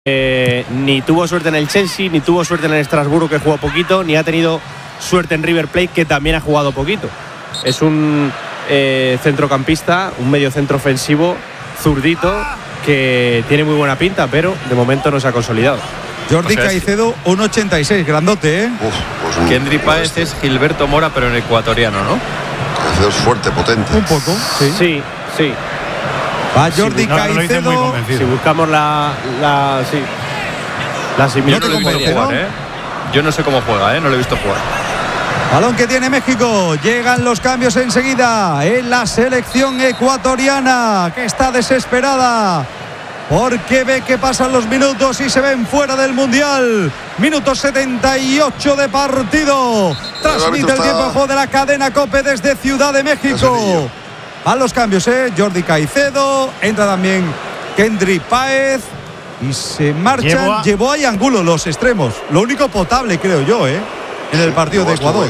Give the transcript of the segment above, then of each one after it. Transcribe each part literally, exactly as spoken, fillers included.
Eh, ni tuvo suerte en el Chelsea, ni tuvo suerte en el Estrasburgo, que jugó poquito, ni ha tenido suerte en River Plate, que también ha jugado poquito. Es un eh, centrocampista, un medio centro ofensivo, zurdito, que tiene muy buena pinta, pero de momento no se ha consolidado. Jordi O sea, Caicedo, uno ochenta y seis, grandote, ¿eh? Uf, pues un, Kendry Páez es Gilberto Mora, pero en ecuatoriano, ¿no? Caicedo es fuerte, potente. Un poco, sí. Sí, sí. Va Jordi Sí, no, no lo hice muy Caicedo. convencido. Si buscamos la, la sí, la Yo similitud. no lo he visto convence, jugar, ¿no? ¿eh? Yo no sé cómo juega, ¿eh? No lo he visto jugar. Balón que tiene México. Llegan los cambios enseguida en la selección ecuatoriana, que está desesperada porque ve que pasan los minutos y se ven fuera del Mundial. Minuto setenta y ocho de partido. Transmite el tiempo de juego de la cadena COPE desde Ciudad de México. A los cambios, ¿eh? Jordi Caicedo. Entra también Kendry Páez. Y se marchan. Llevo a- Llevó a Angulo los extremos. Lo único potable, creo yo, ¿eh? En el partido de Ecuador.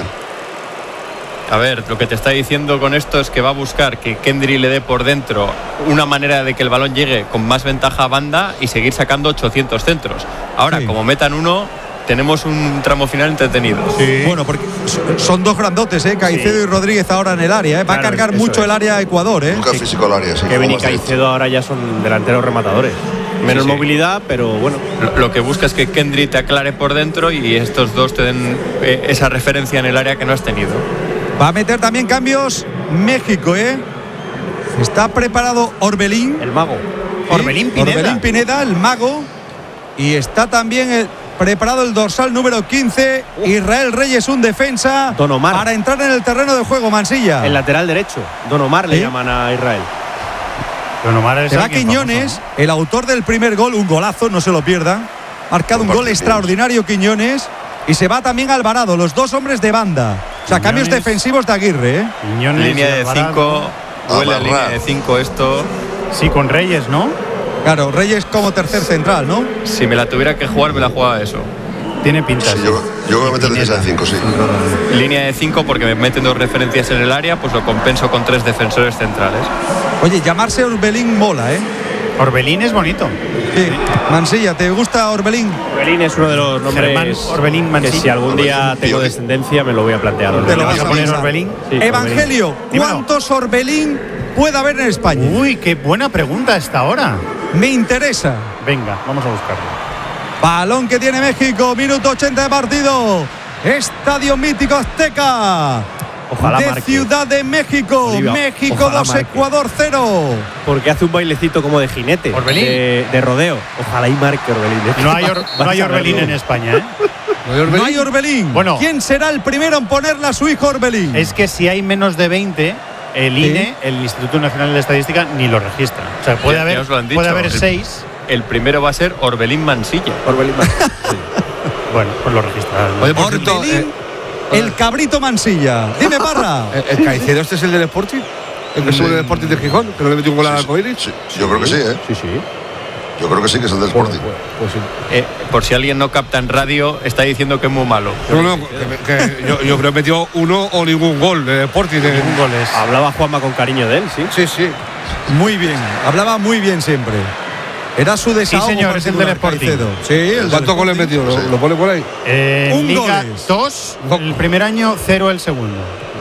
A ver, lo que te está diciendo con esto es que va a buscar que Kendry le dé por dentro una manera de que el balón llegue con más ventaja a banda y seguir sacando ochocientos centros. Ahora, Sí. como metan uno, tenemos un tramo final entretenido. Bueno, porque son- son dos grandotes, ¿eh? Caicedo Sí. y Rodríguez ahora en el área, ¿eh? Va Claro, a cargar eso mucho es. el área a Ecuador, ¿eh? Nunca físico al área, sí. Kevin y juega más Caicedo ahora ya son delanteros rematadores. Menos Sí, sí. movilidad, pero bueno. Lo, lo que busca es que Kendry te aclare por dentro y estos dos te den eh, esa referencia en el área que no has tenido. Va a meter también cambios México, ¿eh? Está preparado Orbelín. El mago. ¿sí? Orbelín Pineda. Orbelín Pineda, el mago. Y está también el- preparado el dorsal número quince, Israel Reyes, un defensa. Don Omar. Para entrar en el terreno de juego, Mansilla. El lateral derecho. Don Omar le ¿Sí? llaman a Israel. Don Omar es Será alguien Quiñones, famoso, el autor del primer gol, un golazo, no se lo pierdan. Marcado un Buen gol partido. extraordinario Quiñones. Y se va también Alvarado, los dos hombres de banda. O sea, Quiñones. cambios defensivos de Aguirre, ¿eh? ¿no? Quiñones, Línea de Alvarado. cinco, huele a Amarrar. línea de cinco esto. Sí, con Reyes, ¿no? Claro, Reyes como tercer central, ¿no? Si me la tuviera que jugar, me la jugaba eso. Tiene pinta. Sí, sí. yo, yo voy a meter defensa de cinco, sí. Línea de cinco porque me meten dos referencias en el área, pues lo compenso con tres defensores centrales. Oye, llamarse Orbelín mola, ¿eh? Orbelín es bonito. Sí. Mansilla, ¿te gusta Orbelín? Orbelín es uno de los nombres Germán Orbelín que Mansilla. si algún día Orbelín, tengo tío. descendencia me lo voy a plantear. Te lo ¿Le vas vas a a poner pensar. Orbelín? Sí, Evangelio, Dímelo. ¿cuántos Orbelín puede haber en España? Uy, qué buena pregunta esta ahora. Me interesa. Venga, vamos a buscarlo. Balón que tiene México, minuto ochenta de partido. Estadio Mítico Azteca. Ojalá de marque. Ciudad de México. Olivia, México ojalá dos, marque. Ecuador cero. Porque hace un bailecito como de jinete. Orbelín. De, de rodeo. Ojalá y marque Orbelín. No hay, or- no Vas hay a Orbelín verlo. en España, ¿eh? No hay Orbelín. Bueno. ¿Quién será el primero en ponerle a su hijo Orbelín? Es que si hay menos de veinte, el I N E, el Instituto Nacional de Estadística, ni lo registra. O sea, puede Ya- ya haber, os lo han dicho. puede haber El- seis. El primero va a ser Orbelín Mansilla. Orbelín marque. Bueno, pues lo registra. Oye, por cierto, Orbelín, eh, el cabrito Mansilla. Dime, Parra. eh, ¿el Caicedo este es el del Sporting? ¿El que sube del Sporting de Gijón? ¿Que no le metió un gol al Sí, arcoíris? sí, yo creo que sí, ¿eh? Sí, sí. Yo creo que sí, que es el del Sporting. Pues sí. Eh, por si alguien no capta en radio, está diciendo que es muy malo. No, no, que, que yo, yo creo que metió uno o ningún gol del Sporting. de- Ningún gol es. Hablaba Juanma con cariño de él, sí. Sí, sí. Muy bien. Hablaba muy bien siempre. Era su desahogo. señor, es el del particular, Sporting. Caicedo. Sí, el del ¿Cuántos goles Sporting. metió? ¿Lo, Sí. lo pone por ahí? En Un Liga goles. dos, el primer año, cero el segundo.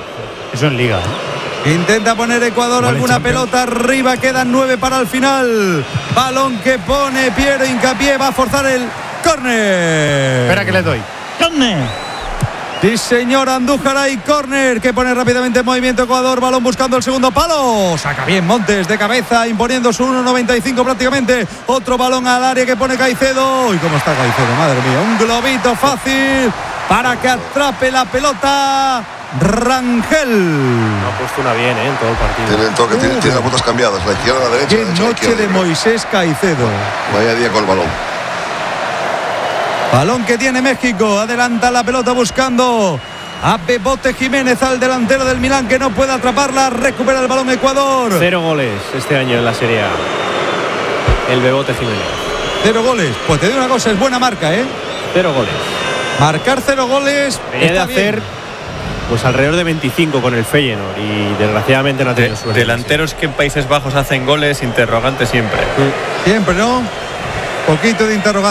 Eso en Liga. ¿eh? Intenta poner Ecuador Vale, alguna Champions. pelota arriba, quedan nueve para el final. Balón que pone Piero Hincapié, va a forzar el córner. Espera que le doy. Sí, señor, Andújar ahí, córner que pone rápidamente en movimiento Ecuador, balón buscando el segundo palo. Saca bien Montes de cabeza, imponiendo su uno noventa y cinco prácticamente. Otro balón al área que pone Caicedo. ¿Y cómo está Caicedo? Madre mía, un globito fácil para que atrape la pelota Rangel. No ha puesto una bien, ¿eh? En todo el partido. Tiene el toque, tiene, Uh. tiene las botas cambiadas, la izquierda a la derecha. Qué la derecha a la noche izquierda. de Moisés Caicedo. Vaya día con el balón. Balón que tiene México, adelanta la pelota buscando a Bebote Jiménez, al delantero del Milán, que no puede atraparla, recupera el balón Ecuador. Cero goles este año en la Serie A. El Bebote Jiménez. Cero goles. Pues te digo una cosa, es buena marca, ¿eh? Cero goles. Marcar cero goles. Venía de está bien. hacer pues alrededor de veinticinco con el Feyenoord y desgraciadamente no ha De- tenido suerte. delanteros que en Países Bajos hacen goles, interrogante siempre. Siempre, ¿no? Poquito de interrogante.